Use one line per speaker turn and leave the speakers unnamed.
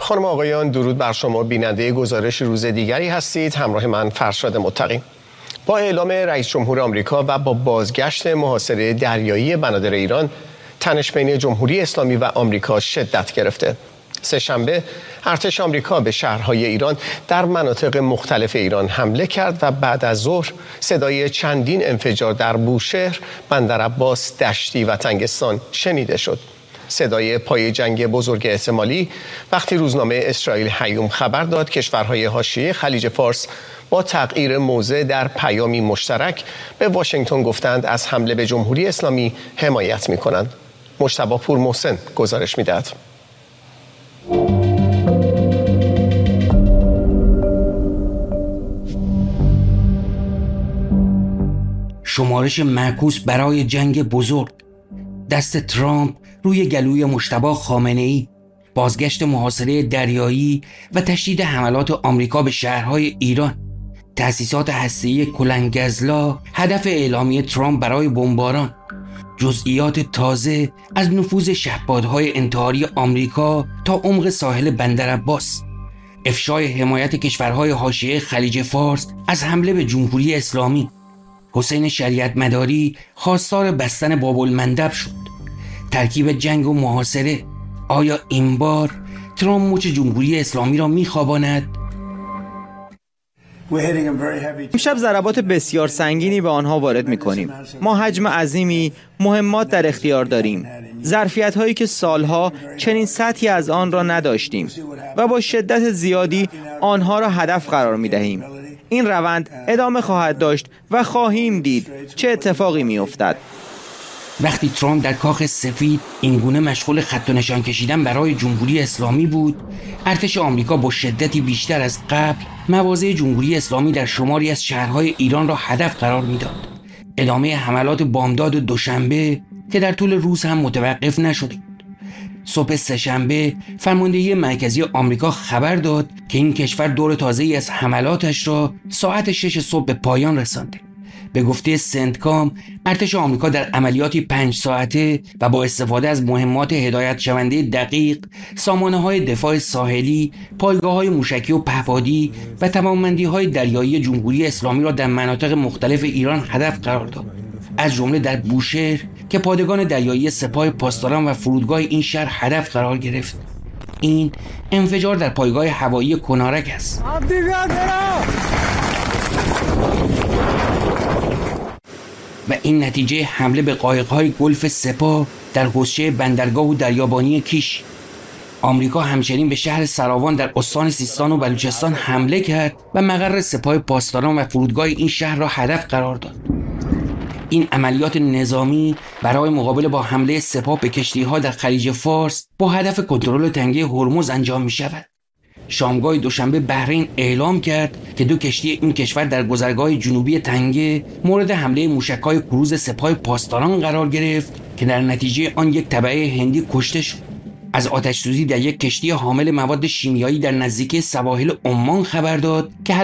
خانم آقایان، درود بر شما. بیننده گزارش روز دیگری هستید. همراه من فرشاد متقی. با اعلام رئیس جمهور آمریکا و با بازگشت محاصره دریایی بنادر ایران، تنش بین جمهوری اسلامی و آمریکا شدت گرفته. سه‌شنبه ارتش آمریکا به شهرهای ایران در مناطق مختلف ایران حمله کرد و بعد از ظهر صدای چندین انفجار در بوشهر، بندرعباس، دشتی و تنگستان شنیده شد. صدای پای جنگ بزرگ احتمالی وقتی روزنامه اسرائیل هیوم خبر داد کشورهای حاشیه خلیج فارس با تغییر موضع در پیامی مشترک به واشنگتن گفتند از حمله به جمهوری اسلامی حمایت می‌کنند. مجتبی پورمحسن گزارش می‌دهد.
شمارش معکوس برای جنگ بزرگ، دست ترامپ روی گلوی مجتبی خامنه‌ای، بازگشت محاصره دریایی و تشدید حملات آمریکا به شهرهای ایران، تأسیسات هسته‌ای کلنگزلا، هدف اعلامی ترامپ برای بمباران، جزئیات تازه از نفوذ شهپادهای انتحاری آمریکا تا عمق ساحل بندرعباس، افشای حمایت کشورهای حاشیه خلیج فارس از حمله به جمهوری اسلامی. حسین شریعت مداری خواستار بستن باب‌المندب شد. ترکیب جنگ و محاصره، آیا این بار ترامپ مچ جمهوری اسلامی را می‌خواباند؟
امشب ضربات بسیار سنگینی به آنها وارد می‌کنیم. ما حجم عظیمی مهمات در اختیار داریم، ظرفیت‌هایی که سالها چنین سطحی از آن را نداشتیم و با شدت زیادی آنها را هدف قرار می‌دهیم. این روند ادامه خواهد داشت و خواهیم دید چه اتفاقی می‌افتد.
وقتی ترامپ در کاخ سفید اینگونه مشغول خط و نشان کشیدن برای جمهوری اسلامی بود، ارتش آمریکا با شدتی بیشتر از قبل مواضع جمهوری اسلامی در شماری از شهرهای ایران را هدف قرار میداد. ادامه حملات بامداد دوشنبه که در طول روز هم متوقف نشده بود. صبح سه‌شنبه فرماندهی مرکزی آمریکا خبر داد که این کشور دور تازه‌ای از حملاتش را ساعت 6 صبح به پایان رسانده. به گفته سنتکام، ارتش آمریکا در عملیاتی 5 ساعته و با استفاده از مهمات هدایت شونده دقیق، سامانه‌های دفاع ساحلی، پایگاه‌های موشکی و پهپادی و توانمندی‌های دریایی جمهوری اسلامی را در مناطق مختلف ایران هدف قرار داد، از جمله در بوشهر که پادگان دریایی سپاه پاسداران و فرودگاه این شهر هدف قرار گرفت. این انفجار در پایگاه هوایی کنارک است. و این نتیجه حمله به قایق‌های گلف سپاه در حوضچه بندرگاه و دریابانی کیش. آمریکا همچنین به شهر سراوان در استان سیستان و بلوچستان حمله کرد و مقر سپاه پاسداران و فرودگاه این شهر را هدف قرار داد. این عملیات نظامی برای مقابله با حمله سپاه به کشتی‌ها در خلیج فارس با هدف کنترل تنگه هرمز انجام می‌شود. شامگاه دوشنبه بحرین اعلام کرد که 2 کشتی این کشور در گذرگاه جنوبی تنگه مورد حمله موشک‌های کروز سپاه پاسداران قرار گرفت که در نتیجه آن یک تبعه هندی کشته شد. از آتش‌سوزی در یک کشتی حامل مواد شیمیایی در نزدیکی سواحل عمان خبر داد که